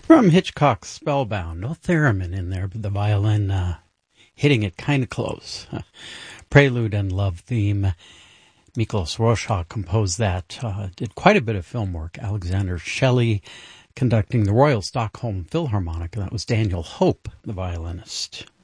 From Hitchcock's Spellbound, no theremin in there, but the violin hitting it kind of close. Prelude and Love Theme. Miklos Rozsa composed that. Did quite a bit of film work. Alexander Shelley conducting the Royal Stockholm Philharmonic. That was Daniel Hope, the violinist.